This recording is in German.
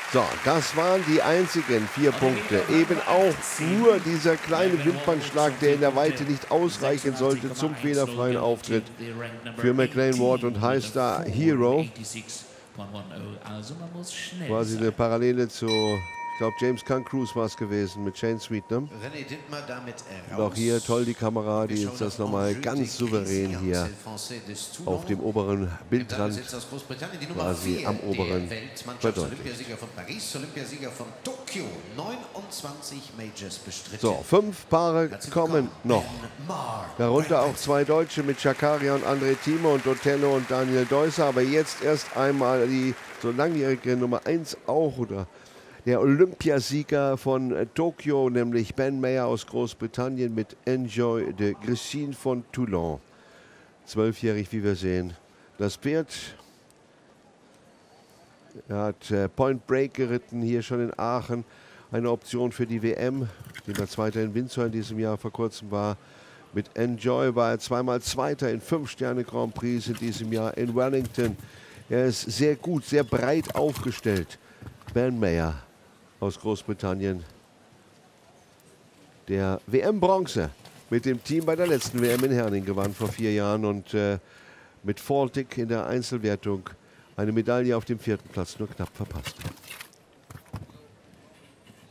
So, das waren die einzigen 4 Punkte. Eben auch nur dieser kleine Wimpernschlag, der in der Weite nicht ausreichen sollte zum fehlerfreien Auftritt für McLean Ward und Highstar Hero. Quasi eine Parallele zu, ich glaube, James Caan Cruz war es gewesen mit Shane Sweetnam. Und auch hier toll die Kamera, die jetzt das nochmal ganz souverän hier auf dem oberen Bildrand, quasi am oberen, verdeutlicht. So, 5 Paare kommen noch. Darunter auch 2 Deutsche mit Chakaria und André Thieme und Otello und Daniel Deusser. Aber jetzt erst einmal die so langjährige Nummer 1 auch, oder der Olympiasieger von Tokio, nämlich Ben Mayer aus Großbritannien mit Enjoy de Grisine von Toulon. 12-jährig, wie wir sehen. Das Pferd, er hat Point Break geritten, hier schon in Aachen. Eine Option für die WM, die er Zweiter in Windsor in diesem Jahr vor kurzem war. Mit Enjoy war er zweimal Zweiter in 5-Sterne Grand Prix in diesem Jahr in Wellington. Er ist sehr gut, sehr breit aufgestellt. Ben Mayer aus Großbritannien, der WM-Bronze mit dem Team bei der letzten WM in Herning gewann vor 4 Jahren und mit Faltic in der Einzelwertung eine Medaille auf dem 4. Platz nur knapp verpasst hat.